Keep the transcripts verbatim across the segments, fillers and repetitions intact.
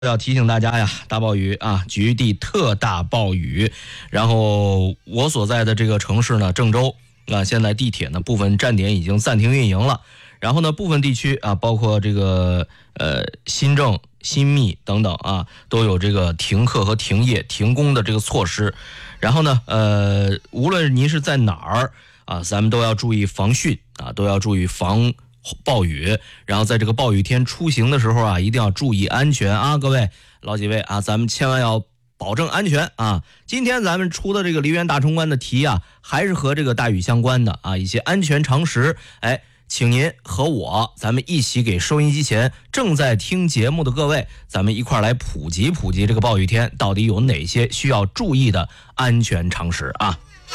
要提醒大家呀，大暴雨啊，局地特大暴雨。然后我所在的这个城市呢，郑州啊，现在地铁呢部分站点已经暂停运营了。然后呢，部分地区啊，包括这个呃新郑、新密等等啊，都有这个停课和停业、停工的这个措施。然后呢，呃，无论您是在哪儿啊，咱们都要注意防汛啊，都要注意防暴雨。然后在这个暴雨天出行的时候啊，一定要注意安全啊，各位老几位啊，咱们千万要保证安全啊。今天咱们出的这个梨园大冲关的题啊，还是和这个大雨相关的啊，一些安全常识。哎，请您和我咱们一起给收音机前正在听节目的各位，咱们一块来普及普及这个暴雨天到底有哪些需要注意的安全常识啊。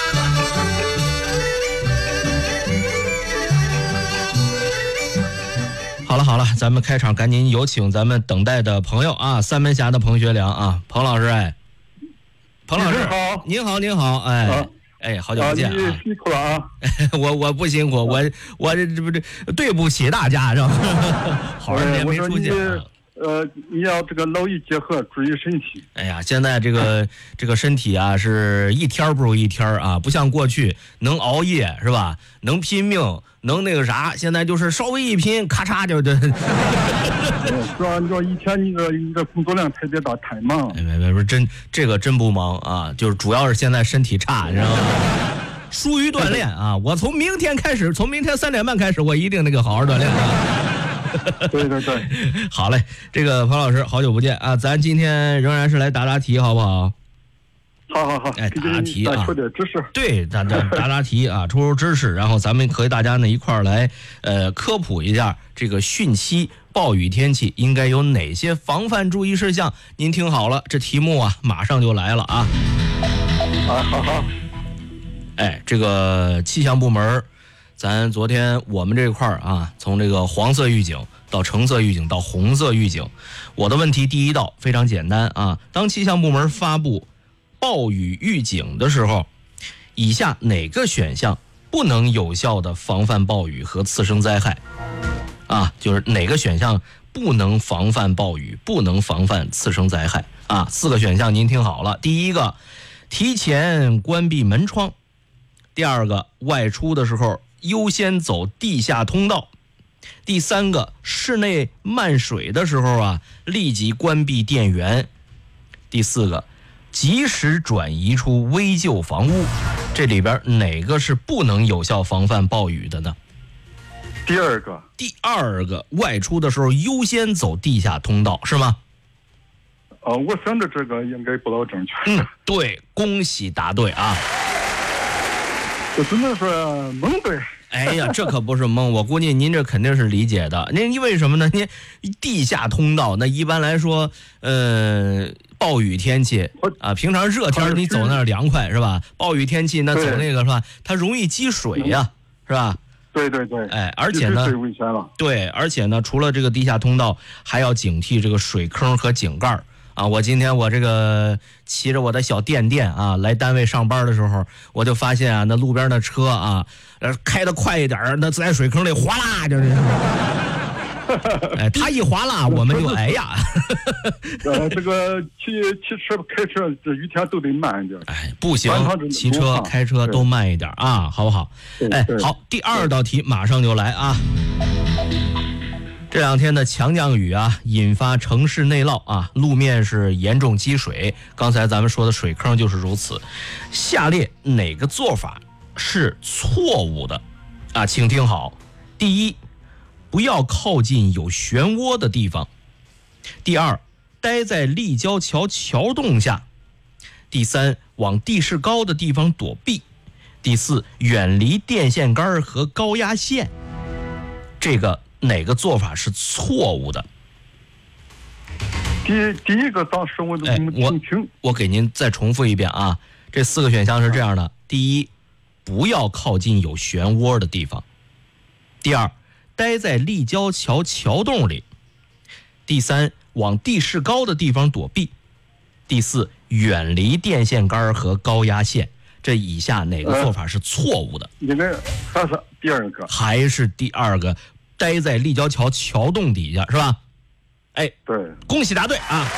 好了好了，咱们开场赶紧有请咱们等待的朋友啊，三门峡的彭学良啊，彭老师。哎，彭老师好， 您好您好，哎、啊、哎，好久不见啊！ 你辛苦了啊！ 我我不辛苦，我我这这不这对不起大家是吧？好长时间没出现、啊。 呃，你要这个劳逸结合，注意身体。 哎呀，现在这个这个身体啊，是一天不如一天啊，不像过去能熬夜是吧？能拼命，能那个啥，现在就是稍微一拼，咔嚓就就。 主要你说以前你的你的工作量特别大，太忙了。 哎，没没不是真这个真不忙啊，就是主要是现在身体差，你知道吗？疏于锻炼啊！我从明天开始，从明天三点半开始，我一定那个好好锻炼啊。 对对对， 好嘞，这个彭老师好久不见啊，咱今天仍然是来答答题，好不好？ 好好好， 哎，答答题啊， 出点知识。 对，答答答答题啊，出出知识，然后咱们和大家呢一块儿来呃科普一下这个汛期暴雨天气应该有哪些防范注意事项。您听好了，这题目啊马上就来了啊。 啊，好好。 哎，这个气象部门。咱昨天我们这块儿啊，从这个黄色预警到橙色预警到红色预警，我的问题第一道非常简单啊，当气象部门发布暴雨预警的时候，以下哪个选项不能有效的防范暴雨和次生灾害啊？就是哪个选项不能防范暴雨，不能防范次生灾害啊？四个选项您听好了，第一个，提前关闭门窗；第二个，外出的时候优先走地下通道；第三个，室内漫水的时候啊，立即关闭电源；第四个，及时转移出危旧房屋。这里边哪个是不能有效防范暴雨的呢？ 第二个。 第二个，外出的时候优先走地下通道，是吗？ 呃，我想着这个应该不老正确。 嗯，对，恭喜答对啊！ 我只能说蒙对。 哎呀，这可不是蒙，我估计您这肯定是理解的。您因为什么呢？您地下通道，那一般来说，呃，暴雨天气啊，平常热天你走那儿凉快是吧？暴雨天气那走那个是吧？它容易积水呀、啊，是吧？ 对对对。 哎，而且呢， 危险了。对， 而且呢，除了这个地下通道，还要警惕这个水坑和井盖啊。我今天我这个骑着我的小电电啊来单位上班的时候，我就发现啊，那路边的车啊，开得快一点，那在水坑里哗啦就是，哎，他一哗啦，我们就哎呀。 呃，这个骑骑车开车这雨天都得慢一点。 哎，不行，骑车开车都慢一点啊，好不好？哎，好，第二道题马上就来啊。这两天的强降雨啊，引发城市内涝啊，路面是严重积水。刚才咱们说的水坑就是如此。下列哪个做法是错误的啊？请听好：第一，不要靠近有漩涡的地方；第二，待在立交桥桥洞下；第三，往地势高的地方躲避；第四，远离电线杆和高压线。这个哪个做法是错误的？ 第第一个当时我都没听清、哎、 我, 我给您再重复一遍啊，这四个选项是这样的：第一，不要靠近有漩涡的地方；第二，待在立交桥桥洞里；第三，往地势高的地方躲避；第四，远离电线杆和高压线。这以下哪个做法是错误的？ 应该还是第二个， 还是第二个，待在立交桥桥洞底下是吧？ 哎， 对， 恭喜答对啊！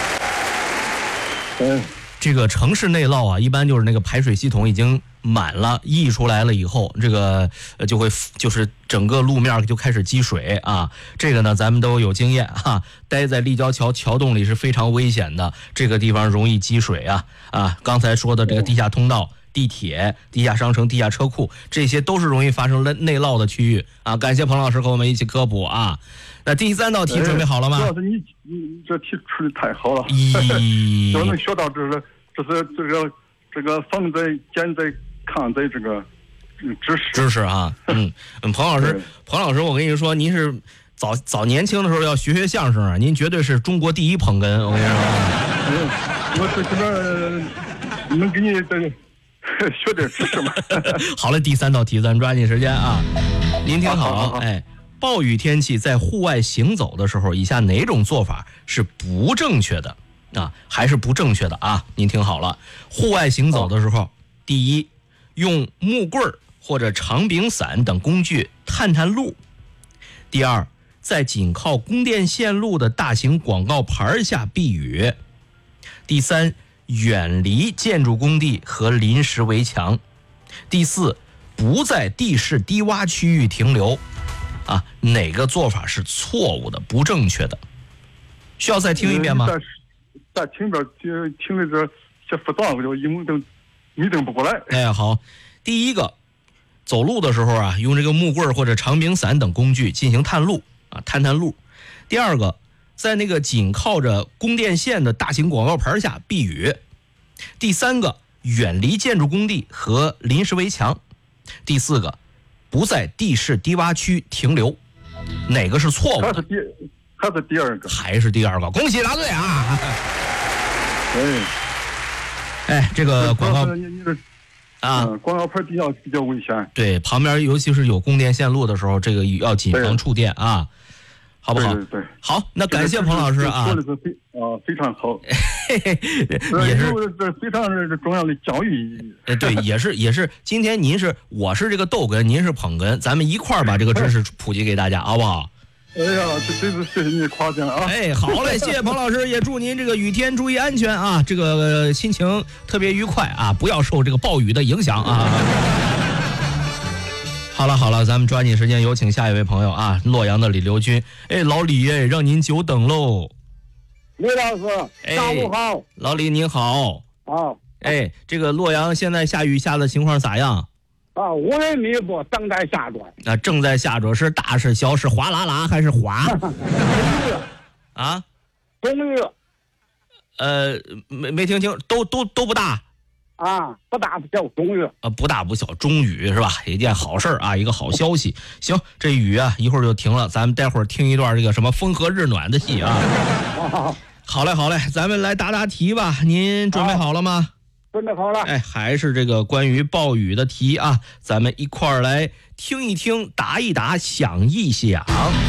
嗯， 这个城市内涝啊，一般就是那个排水系统已经满了，溢出来了以后，这个呃就会就是整个路面就开始积水啊。这个呢，咱们都有经验哈，待在立交桥桥洞里是非常危险的，这个地方容易积水啊啊。刚才说的这个地下通道、地铁、地下商城、地下车库，这些都是容易发生内涝的区域啊。感谢彭老师和我们一起科普啊。那第三道题准备好了吗？ 主要是你你这题出的太好了， 咦， 都能学到这是这是这个这个防灾减灾抗灾这个知识知识啊。嗯嗯，彭老师，彭老师，我跟你说，您是早早年轻的时候要学学相声啊，您绝对是中国第一捧哏，我跟你说。 嗯，我这这边能给你这学点知识吗？ 好了，第三道题咱抓紧时间啊，您听好了， 好好好哎。暴雨天气在户外行走的时候，以下哪种做法是不正确的啊？还是不正确的啊？您听好了，户外行走的时候，第一，用木棍或者长柄伞等工具探探路；第二，在紧靠供电线路的大型广告牌下避雨；第三，远离建筑工地和临时围墙；第四，不在地势低洼区域停留。啊，哪个做法是错误的、不正确的？需要再听一遍吗？ 再听着，听听着这些复杂，我就英文都拟定不过来。 哎，好，第一个，走路的时候啊，用这个木棍或者长柄伞等工具进行探路啊，探探路。第二个，在那个紧靠着供电线的大型广告牌下避雨。第三个，远离建筑工地和临时围墙。第四个，不在地势低洼区停留，哪个是错误的？ 还是第还是第二个？ 还是第二个？恭喜答对啊！ 哎， 哎，这个广告你你这啊、 嗯，广告牌比较比较危险。 对，旁边尤其是有供电线路的时候，这个要谨防触电啊，好不好？ 对对对。 好，那感谢彭老师啊。 说的是非啊非常好， 也是这非常重要的教育意义。 呃，对，也是也是。今天您是我是这个逗哏，您是捧哏，咱们一块儿把这个知识普及给大家，好不好？ 哎呀，这真是谢谢你的夸奖啊！ 哎，好嘞，谢谢彭老师，也祝您这个雨天注意安全啊，这个心情特别愉快啊，不要受这个暴雨的影响啊。好了好了，咱们抓紧时间有请下一位朋友啊，洛阳的李刘军。哎，老李哎，让您久等喽。 李老师，下午好。 老李您好。 好。 哎，这个洛阳现在下雨下的情况咋样？ 啊，无人密布，正在下着。 啊，正在下着，是大是小，是哗啦啦还是滑？啊？ 中雨。 呃，没没听清，都都都不大。 啊，不大不小，中雨啊，不大不小，中雨是吧？一件好事啊，一个好消息。行，这雨啊，一会儿就停了，咱们待会儿听一段这个什么风和日暖的戏啊。好嘞，好嘞，咱们来答答题吧。您准备好了吗？ 准备好了。 哎，还是这个关于暴雨的题啊，咱们一块儿来听一听，答一答，想一想。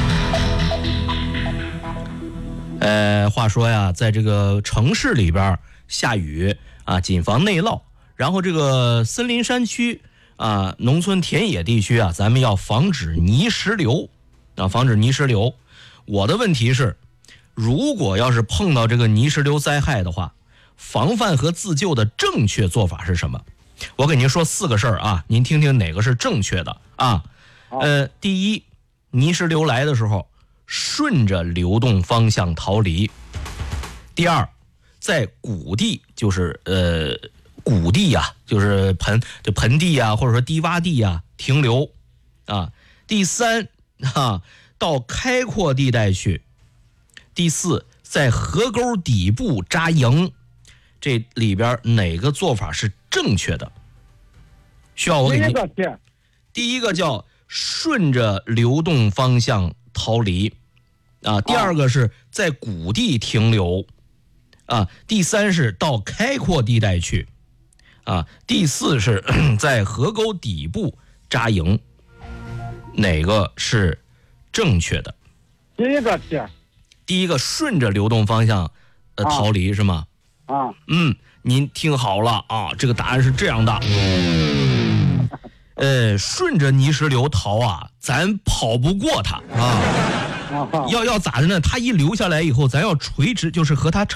呃，话说呀，在这个城市里边下雨啊，谨防内涝。然后这个森林山区啊，农村田野地区啊，咱们要防止泥石流啊，防止泥石流。我的问题是，如果要是碰到这个泥石流灾害的话，防范和自救的正确做法是什么？我给您说四个事儿啊，您听听哪个是正确的啊？呃，第一，泥石流来的时候，顺着流动方向逃离。第二，在谷地，就是呃谷地呀、啊，就是盆就盆地呀、啊，或者说低洼地呀、啊、停留啊。第三啊，到开阔地带去。第四，在河沟底部扎营。这里边哪个做法是正确的？需要我给您。第一个叫顺着流动方向逃离啊，第二个是在谷地停留啊，第三是到开阔地带去啊，第四是在河沟底部扎营。哪个是正确的？ 第一个题。 第一个顺着流动方向呃逃离是吗？ 啊， 嗯，您听好了啊，这个答案是这样的，呃，顺着泥石流逃啊，咱跑不过它啊， 啊哈， 要要咋的呢？它一流下来以后，咱要垂直，就是和它